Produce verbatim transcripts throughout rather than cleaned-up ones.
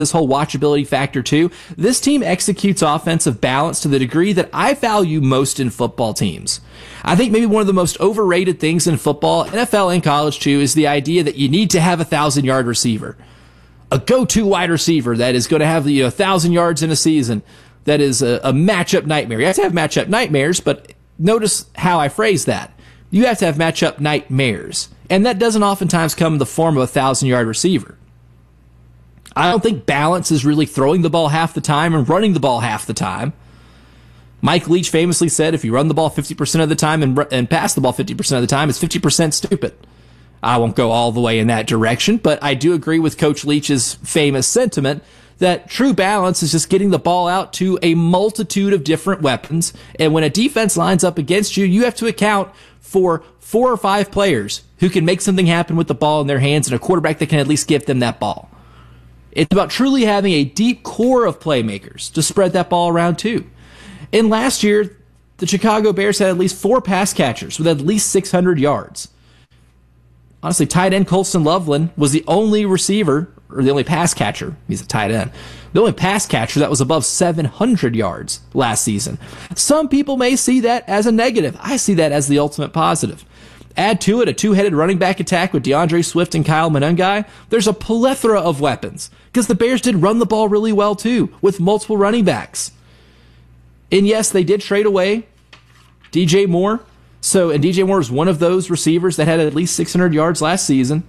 this whole watchability factor too. This team executes offensive balance to the degree that I value most in football teams. I think maybe one of the most overrated things in football, N F L and college too, is the idea that you need to have a thousand yard receiver, a go-to wide receiver that is going to have you know, a thousand yards in a season. That is a, a matchup nightmare. You have to have matchup nightmares, but notice how I phrase that. You have to have matchup nightmares, and that doesn't oftentimes come in the form of a thousand yard receiver. I don't think balance is really throwing the ball half the time and running the ball half the time. Mike Leach famously said if you run the ball fifty percent of the time and, and pass the ball fifty percent of the time, it's fifty percent stupid. I won't go all the way in that direction, but I do agree with Coach Leach's famous sentiment that true balance is just getting the ball out to a multitude of different weapons. And when a defense lines up against you, you have to account for four or five players who can make something happen with the ball in their hands and a quarterback that can at least give them that ball. It's about truly having a deep core of playmakers to spread that ball around too. And last year, the Chicago Bears had at least four pass catchers with at least six hundred yards. Honestly, tight end Colston Loveland was the only receiver, or the only pass catcher, he's a tight end, the only pass catcher that was above seven hundred yards last season. Some people may see that as a negative. I see that as the ultimate positive. Add to it a two-headed running back attack with DeAndre Swift and Kyle Monangai. There's a plethora of weapons because the Bears did run the ball really well too with multiple running backs. And yes, they did trade away D J Moore. So, and D J Moore is one of those receivers that had at least six hundred yards last season.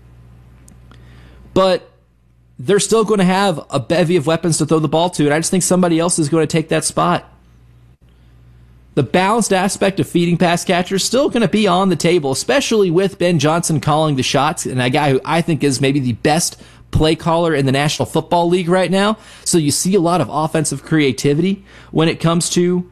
But they're still going to have a bevy of weapons to throw the ball to, and I just think somebody else is going to take that spot. The balanced aspect of feeding pass catchers is still going to be on the table, especially with Ben Johnson calling the shots, and a guy who I think is maybe the best play caller in the National Football League right now. So you see a lot of offensive creativity when it comes to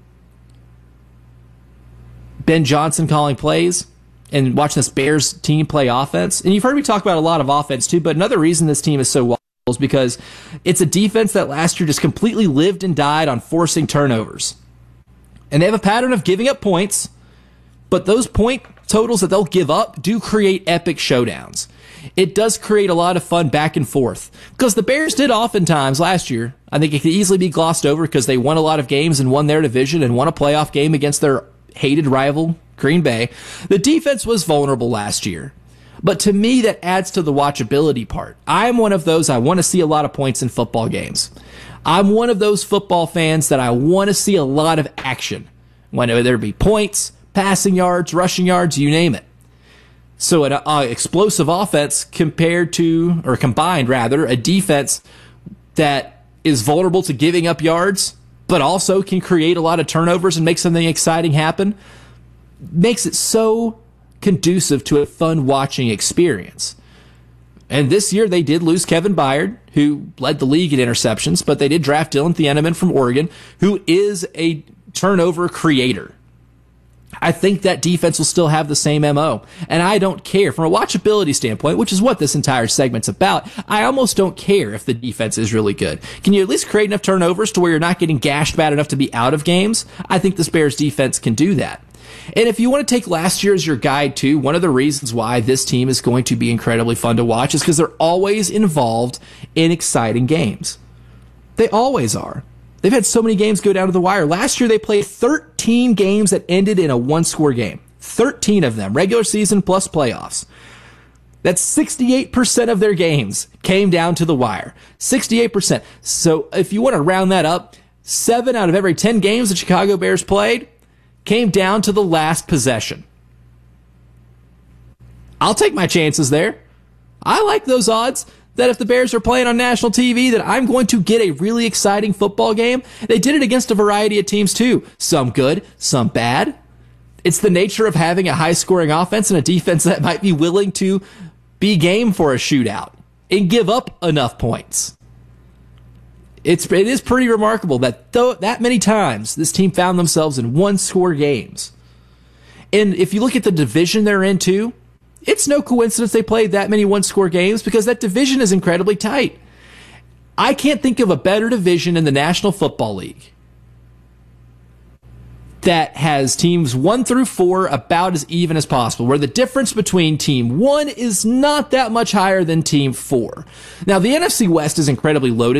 Ben Johnson calling plays and watching this Bears team play offense. And you've heard me talk about a lot of offense too, but another reason this team is so well is because it's a defense that last year just completely lived and died on forcing turnovers. And they have a pattern of giving up points, but those point totals that they'll give up do create epic showdowns. It does create a lot of fun back and forth. Because the Bears did oftentimes last year, I think it could easily be glossed over because they won a lot of games and won their division and won a playoff game against their hated rival, Green Bay. The defense was vulnerable last year. But to me, that adds to the watchability part. I'm one of those, I want to see a lot of points in football games. I'm one of those football fans that I want to see a lot of action, whether there be points, passing yards, rushing yards, you name it. So an uh, explosive offense compared to, or combined rather, a defense that is vulnerable to giving up yards, but also can create a lot of turnovers and make something exciting happen, makes it so conducive to a fun watching experience. And this year they did lose Kevin Byard, who led the league in interceptions, but they did draft Dylan Thieneman from Oregon, who is a turnover creator. I think that defense will still have the same M O. And I don't care. From a watchability standpoint, which is what this entire segment's about, I almost don't care if the defense is really good. Can you at least create enough turnovers to where you're not getting gashed bad enough to be out of games? I think this Bears defense can do that. And if you want to take last year as your guide too, one of the reasons why this team is going to be incredibly fun to watch is because they're always involved in exciting games. They always are. They've had so many games go down to the wire. Last year they played thirteen games that ended in a one-score game. thirteen of them, regular season plus playoffs. That's sixty-eight percent of their games came down to the wire. sixty-eight percent. So if you want to round that up, seven out of every ten games the Chicago Bears played came down to the last possession. I'll take my chances there. I like those odds that if the Bears are playing on national T V, that I'm going to get a really exciting football game. They did it against a variety of teams too. Some good, some bad. It's the nature of having a high-scoring offense and a defense that might be willing to be game for a shootout and give up enough points. It's, it is pretty remarkable that though that many times this team found themselves in one-score games. And if you look at the division they're in too, it's no coincidence they played that many one-score games because that division is incredibly tight. I can't think of a better division in the National Football League that has teams one through four about as even as possible, where the difference between team one is not that much higher than team four. Now, the N F C West is incredibly loaded.